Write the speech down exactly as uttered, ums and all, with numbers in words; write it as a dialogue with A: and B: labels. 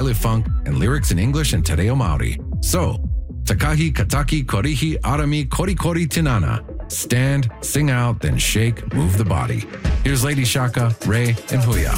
A: Lele Funk, and lyrics in English and Te Reo Maori. So, Takahi, Kataki, Korihi, Arami, Kori Kori Tinana. Stand, sing out, then shake, move the body. Here's Lady Shaka, Ray, and Huya.